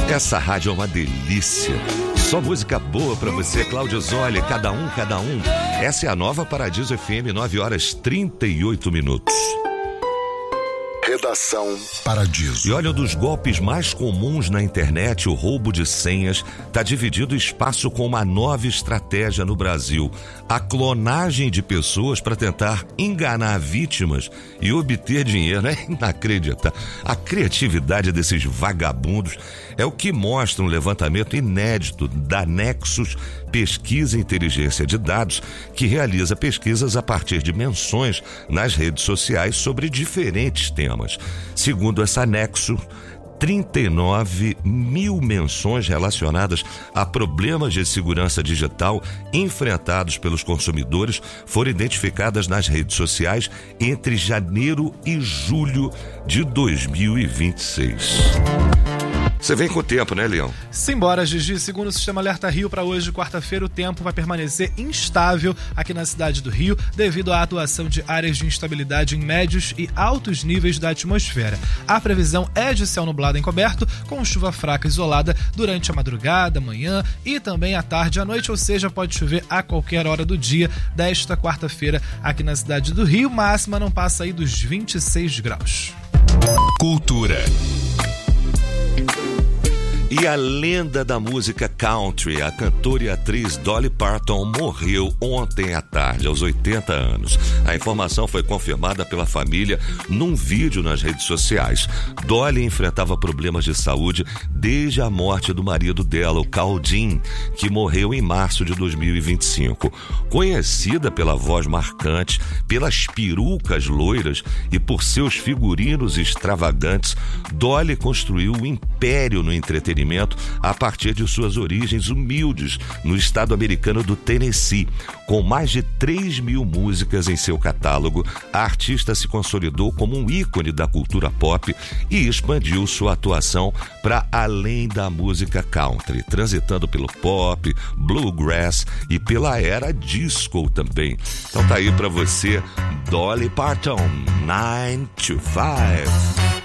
Essa rádio é uma delícia. Só música boa pra você, Cláudio Zoli, cada um. Essa é a nova Paradiso FM, 9h38. Redação Paradiso. E olha, um dos golpes mais comuns na internet, o roubo de senhas, está dividido o espaço com uma nova estratégia no Brasil. A clonagem de pessoas para tentar enganar vítimas e obter dinheiro. É inacreditável. A criatividade desses vagabundos é o que mostra um levantamento inédito da Nexus Pesquisa e Inteligência de Dados, que realiza pesquisas a partir de menções nas redes sociais sobre diferentes temas. Segundo essa Nexus, 39 mil menções relacionadas a problemas de segurança digital enfrentados pelos consumidores foram identificadas nas redes sociais entre janeiro e julho de 2026. Você vem com o tempo, né, Leão? Simbora, Gigi. Segundo o Sistema Alerta Rio, para hoje, quarta-feira, o tempo vai permanecer instável aqui na cidade do Rio devido à atuação de áreas de instabilidade em médios e altos níveis da atmosfera. A previsão é de céu nublado encoberto, com chuva fraca isolada durante a madrugada, manhã e também à tarde e à noite, ou seja, pode chover a qualquer hora do dia desta quarta-feira aqui na cidade do Rio. Máxima não passa aí dos 26 graus. Cultura. E a lenda da música country, a cantora e atriz Dolly Parton, morreu ontem à tarde, aos 80 anos. A informação foi confirmada pela família num vídeo nas redes sociais. Dolly enfrentava problemas de saúde desde a morte do marido dela, o Carl Dean, que morreu em março de 2025. Conhecida pela voz marcante, pelas perucas loiras e por seus figurinos extravagantes, Dolly construiu um império no entretenimento a partir de suas origens humildes no estado americano do Tennessee. Com mais de 3 mil músicas em seu catálogo, a artista se consolidou como um ícone da cultura pop e expandiu sua atuação para além da música country, transitando pelo pop, bluegrass e pela era disco também. Então tá aí para você, Dolly Parton, 9 to 5.